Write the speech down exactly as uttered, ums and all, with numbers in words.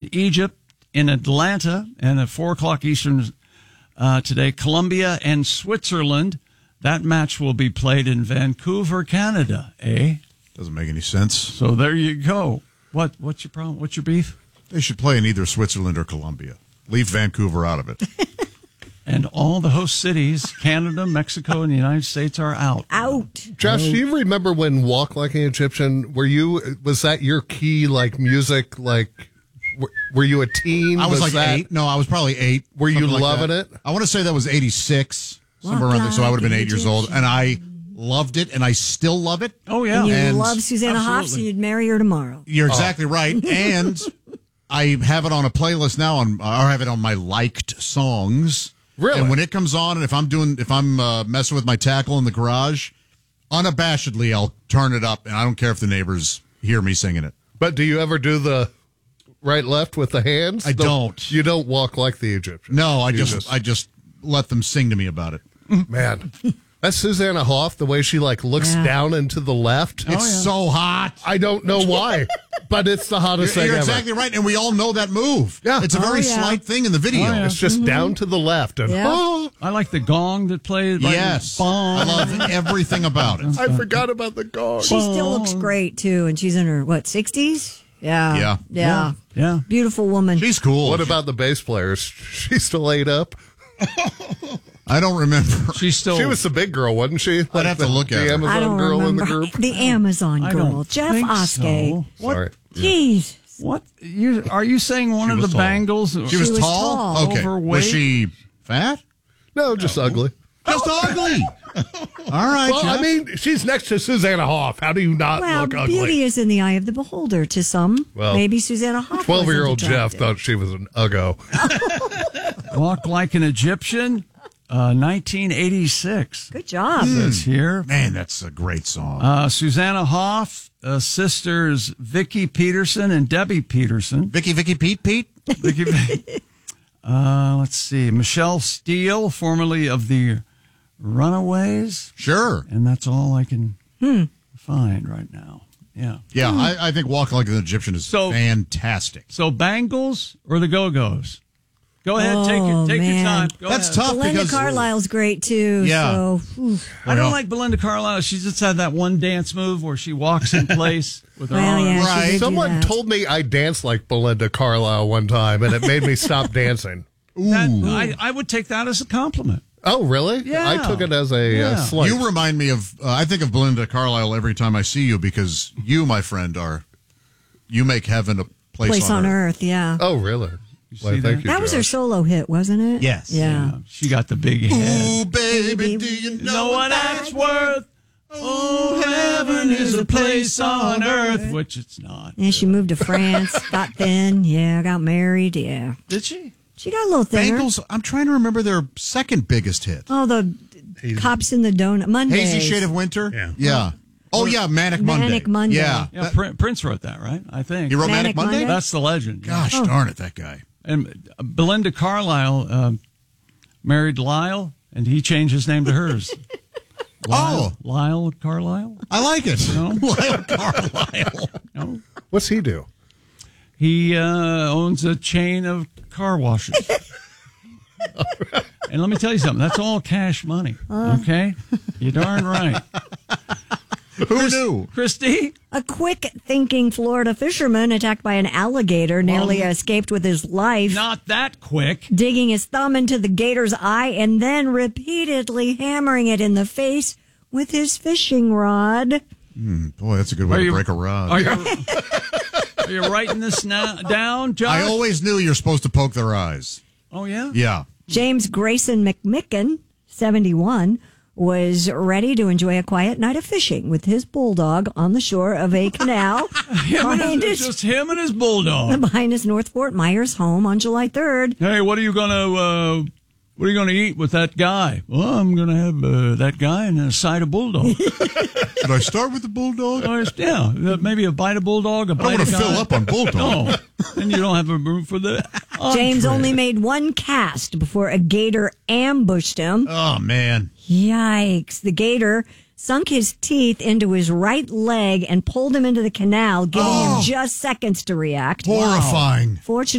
Egypt in Atlanta, and at four o'clock Eastern uh, today, Colombia and Switzerland. That match will be played in Vancouver, Canada, eh? Doesn't make any sense. So there you go. What? What's your problem? What's your beef? They should play in either Switzerland or Colombia. Leave Vancouver out of it. And all the host cities, Canada, Mexico, and the United States are out. Out. Josh, do you remember when Walk Like an Egyptian, were you, was that your key, like, music, like, were, were you a teen? I was, was like that, eight. No, I was probably eight. Were you like loving that. it? I want to say that was eighty-six, somewhere Walk around there. So I would have been like eight years old. And I loved it, and I still love it. Oh, yeah. And you And love Susanna Hoff, so you'd marry her tomorrow. You're exactly right. And I have it on a playlist now, on, or I have it on my liked songs. Really? And when it comes on, and if I'm doing, if I'm uh, messing with my tackle in the garage, unabashedly, I'll turn it up, and I don't care if the neighbors hear me singing it. But do you ever do the right left with the hands? I The- don't. You don't walk like the Egyptians. No, I You just, I just let them sing to me about it. Man, that's Susanna Hoff, the way she, like, looks Yeah. down and to the left. It's so hot. I don't know why, but it's the hottest You're, thing you're ever. exactly right, and we all know that move. Yeah. It's a very Oh, yeah. slight thing in the video. Oh, yeah. It's just down to the left. And Yeah. oh, I like the gong that plays. Like Yes. Bong. I love everything about it. I forgot about the gong. She still looks great, too, and she's in her, what, sixties? Yeah. Yeah. Yeah. Yeah. Beautiful woman. She's cool. What about the bass players? She still ate up. I don't remember. She's still. She was the big girl, wasn't she? Like have to the, look the at her. Amazon I don't girl remember. in the group. The Amazon I girl. don't Jeff think Oskey. so. What? Sorry. Jeez. What? You are you saying one She of was the tall. Bangles? She was, was tall? tall. Okay. Overweight? Was she fat? No, just ugly. Just ugly. All right. Well, I Jeff. mean, she's next to Susanna Hoff. How do you not Well, look ugly? beauty is in the eye of the beholder to some. Well, Maybe Susanna Hoff. twelve-year-old wasn't Jeff attractive. thought she was an uggo. Walk Like an Egyptian, uh, nineteen eighty-six. Good job. That's here. Man, that's a great song. Uh, Susanna Hoff, uh, sisters Vicky Peterson and Debbie Peterson. Vicky, Vicky, Pete, Pete. Vicky, uh, let's see, Michelle Steele, formerly of the Runaways, Sure. and that's all I can find right now. Yeah. Yeah, I, I think Walk Like an Egyptian is So- fantastic. So Bangles or the Go-Go's? Go ahead, take your Oh, take your man. time. Go That's ahead. tough Belinda because Carlisle's great too. Yeah. So, whew. I don't like Belinda Carlisle. She just had that one dance move where she walks in place with her Well, arms. yeah, she Right. did do Someone that. told me I danced like Belinda Carlisle one time, and it made me stop dancing. That, I, I would take that as a compliment. Oh, really? Yeah. I took it as a Yeah. uh, slight. you remind me of, uh, I think of Belinda Carlisle every time I see you because you, my friend, are, you make heaven a place, Place on earth. Earth. Yeah. oh, really? Well, see thank that? you, That was her Josh. solo hit, wasn't it? Yes. Yeah. She got the big head. Ooh, baby, do you know, Know what that's worth? Oh, heaven is a place on earth, which it's not. And she moved to France, got thin, yeah, got married, yeah. Did she? She got a little thinner. Bangles, I'm trying to remember their second biggest hit. Oh, the Cops in the Donut Monday. Hazy Shade of Winter? Yeah. Yeah. Oh, yeah, Manic Monday. Manic Monday. Yeah. Yeah, That- Prin- Prince wrote that, right? I think. he wrote Manic, Manic Monday? Monday? That's the legend. yeah. Gosh darn it, that guy. And Belinda Carlisle uh, married Lyle, and he changed his name to hers. Lyle, Oh. Lyle Carlisle? I like it. No. Lyle Carlisle. No. What's he do? He uh, owns a chain of car washes. And let me tell you something. That's all cash money. Okay? You're darn right. Who knew? Christy? A quick thinking Florida fisherman attacked by an alligator nearly escaped with his life, Not that quick. digging his thumb into the gator's eye and then repeatedly hammering it in the face with his fishing rod. Boy, that's a good way Are to you- break a rod. Are you, are you writing this now, down, Josh? I always knew you're supposed to poke their eyes. Oh, yeah? Yeah. James Grayson McMicken, seventy-one, was ready to enjoy a quiet night of fishing with his bulldog on the shore of a canal Him and behind, his, his, just him and his bulldog. behind his North Fort Myers home on July third. Hey, what are you gonna uh, what are you gonna eat with that guy? Well, I'm gonna have uh, that guy and a side of bulldog. Should I start with the bulldog? Or, yeah, uh, maybe a bite of bulldog, a I don't bite want of to fill guy. up on bulldog. No, and you don't have a room for the. James entree. only made one cast before a gator ambushed him. Oh, man. Yikes. The gator sunk his teeth into his right leg and pulled him into the canal, giving Oh. him just seconds to react. Horrifying. Fortunately,